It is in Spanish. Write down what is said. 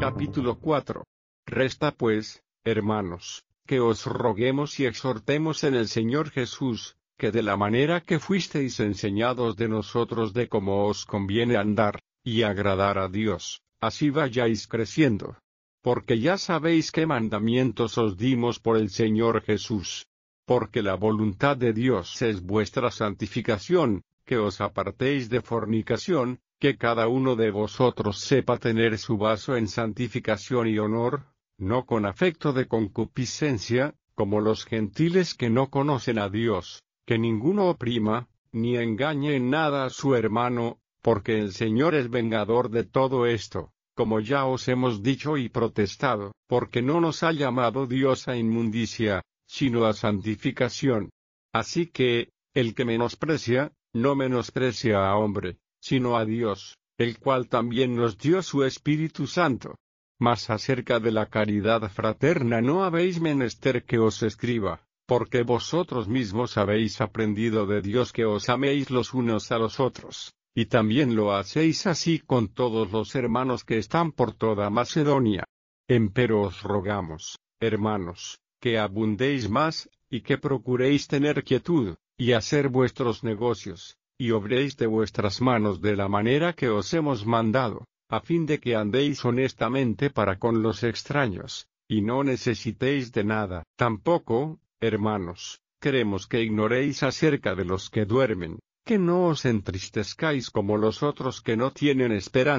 Capítulo 4. Resta pues, hermanos, que os roguemos y exhortemos en el Señor Jesús, que de la manera que fuisteis enseñados de nosotros de cómo os conviene andar, y agradar a Dios, así vayáis creciendo. Porque ya sabéis qué mandamientos os dimos por el Señor Jesús. Porque la voluntad de Dios es vuestra santificación, que os apartéis de fornicación, que cada uno de vosotros sepa tener su vaso en santificación y honor, no con afecto de concupiscencia, como los gentiles que no conocen a Dios, que ninguno oprima, ni engañe en nada a su hermano, porque el Señor es vengador de todo esto, como ya os hemos dicho y protestado, porque no nos ha llamado Dios a inmundicia, sino a santificación. Así que, el que menosprecia, no menosprecia a hombre, sino a Dios, el cual también nos dio su Espíritu Santo. Mas acerca de la caridad fraterna no habéis menester que os escriba, porque vosotros mismos habéis aprendido de Dios que os améis los unos a los otros, y también lo hacéis así con todos los hermanos que están por toda Macedonia. Empero os rogamos, hermanos, que abundéis más, y que procuréis tener quietud, y hacer vuestros negocios, y obréis de vuestras manos de la manera que os hemos mandado, a fin de que andéis honestamente para con los extraños, y no necesitéis de nada. Tampoco, hermanos, queremos que ignoréis acerca de los que duermen, que no os entristezcáis como los otros que no tienen esperanza.